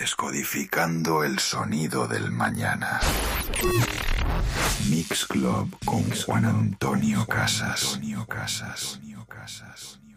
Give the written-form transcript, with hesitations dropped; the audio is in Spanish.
Descodificando el sonido del mañana. Mix Club con Juan Antonio Casas.